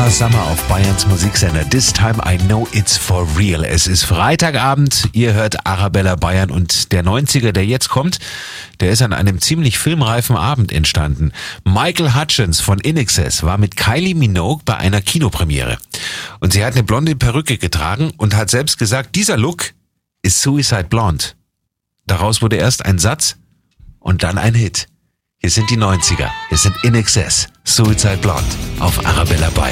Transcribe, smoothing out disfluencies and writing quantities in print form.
Summer, Summer auf Bayerns Musiksender. This time I know it's for real. Es ist Freitagabend, ihr hört Arabella Bayern und der 90er, der jetzt kommt, der ist an einem ziemlich filmreifen Abend entstanden. Michael Hutchence von INXS war mit Kylie Minogue bei einer Kinopremiere. Und sie hat eine blonde Perücke getragen und hat selbst gesagt, dieser Look ist Suicide Blonde. Daraus wurde erst ein Satz und dann ein Hit. Hier sind die 90er, hier sind INXS, Suicide Blonde auf Arabella Bayern.